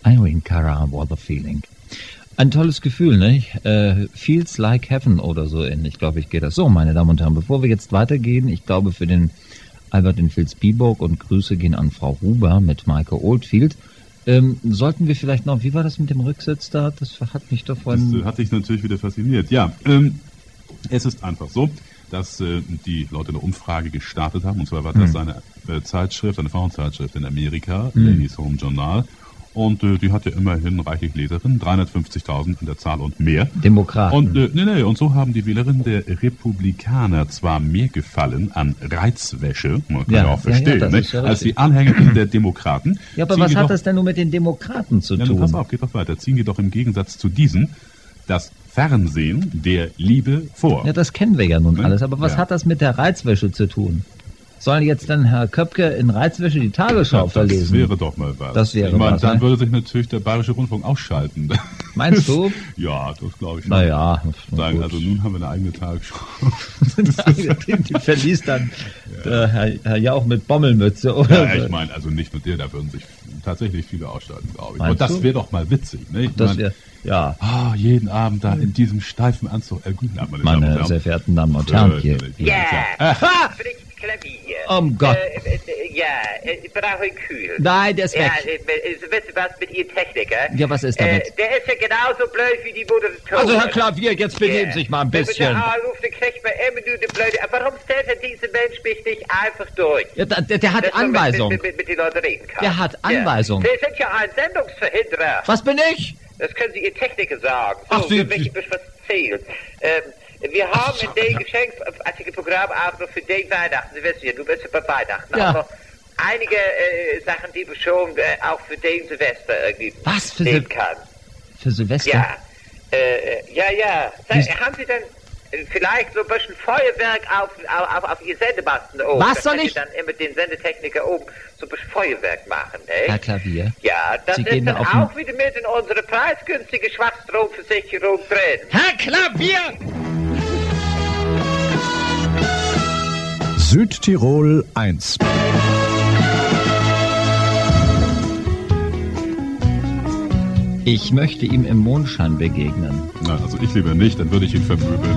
Irene Cara, What a Feeling. Ein tolles Gefühl, ne? Feels like heaven oder so ähnlich, glaube ich, geht das. So, meine Damen und Herren, bevor wir jetzt weitergehen, ich glaube für den Albert in Vilsbiburg und Grüße gehen an Frau Huber mit Maike Oldfield. Sollten wir vielleicht noch, wie war das mit dem Rücksitz da? Das hat mich davon... Das hat dich natürlich wieder fasziniert. Ja, es ist einfach so, dass die Leute eine Umfrage gestartet haben. Und zwar war das eine Zeitschrift, eine Frauenzeitschrift in Amerika, Ladies Home Journal. Und die hat ja immerhin reichlich Leserinnen, 350.000 an der Zahl und mehr. Demokraten. Und und so haben die Wählerinnen der Republikaner zwar mehr Gefallen an Reizwäsche, man kann ja auch verstehen, als die Anhängerinnen der Demokraten. Ja, aber was hat das denn nun mit den Demokraten zu tun? Pass auf, geht doch weiter. Ziehen jedoch im Gegensatz zu diesen das Fernsehen der Liebe vor. Ja, das kennen wir ja nun alles. Aber was hat das mit der Reizwäsche zu tun? Soll jetzt dann Herr Köpke in Reizwäsche die Tagesschau verlesen? Das wäre doch mal was. Das wäre was. Dann würde sich natürlich der Bayerische Rundfunk ausschalten. Meinst du? Ja, das glaube ich schon. Naja. Sagen, also nun haben wir eine eigene Tagesschau. Die verliest dann Herr Jauch mit Bommelmütze, oder? Ja, ich meine, also nicht mit dir, da würden sich tatsächlich viele ausschalten, glaube ich. Meinst Und das wäre doch mal witzig, ne? Das wäre, ja. Jeden Abend da in diesem steifen Anzug. Guten Abend, meine sehr verehrten Damen und Herren hier. Ja, Klavier. Gott. Ich brauche ihn kühl. Nein, der ist weg. Wisst ihr was mit Ihrem Techniker? Ja, was ist damit? Der ist ja genauso blöd wie die Moderatorin. Also Herr Klavier, jetzt benehmen Sie sich mal ein bisschen. Wenn man anruft, dann kriegt man immer nur die blöde... Warum stellt denn dieser Mensch mich nicht einfach durch? Ja, der hat Anweisung. Mit den Leuten reden kann. Der hat Anweisung. Ja. Sie sind ja ein Sendungsverhinderer. Was bin ich? Das können Sie Ihr Techniker sagen. So, Ach, Sie... was erzählen. Wir haben in dem geschenkartige Programm auch noch für den Weihnachten, Sie wissen ja, du bist ja bei Weihnachten, auch noch einige Sachen, die wir schon auch für den Silvester irgendwie nehmen kann. Für Silvester? Ja. Haben Sie denn vielleicht so ein bisschen Feuerwerk auf Ihr Sendemasten oben? Was soll ich? Dann immer den Sendetechniker oben so ein bisschen Feuerwerk machen, ne? Herr Klavier? Ja, das Sie ist gehen dann auf auch wieder mit in unsere preisgünstige Schwachstromversicherung drin. Herr Klavier! Südtirol 1. Ich möchte ihm im Mondschein begegnen. Na, also ich lieber nicht, dann würde ich ihn vermöbeln.